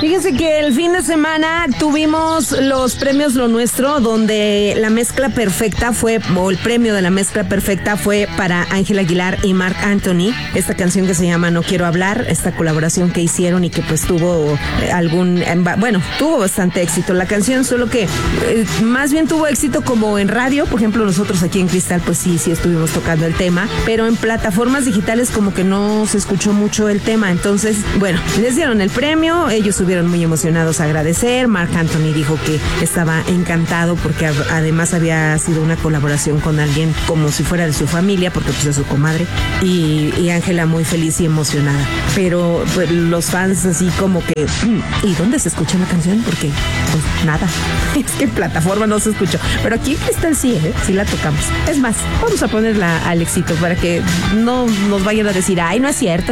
Fíjense que el fin de semana tuvimos los premios Lo Nuestro, donde la mezcla perfecta fue, o el premio de la mezcla perfecta fue para Ángel Aguilar y Marc Anthony. Esta canción que se llama No Quiero Hablar, esta colaboración que hicieron y que pues tuvo tuvo bastante éxito la canción, solo que más bien tuvo éxito como en radio. Por ejemplo, nosotros aquí en Cristal pues sí estuvimos tocando el tema, pero en plataformas digitales como que no se escuchó mucho el tema. Entonces, bueno, les dieron el premio, ellos estuvieron muy emocionados a agradecer. Marc Anthony dijo que estaba encantado porque además había sido una colaboración con alguien como si fuera de su familia, porque pues es su comadre, y Ángela muy feliz y emocionada. Pero pues, los fans así como que ¿y dónde se escucha la canción? Porque pues nada, es que en plataforma no se escuchó, pero aquí está el sí la tocamos. Es más, vamos a ponerla al éxito para que no nos vayan a decir, ay, no es cierto,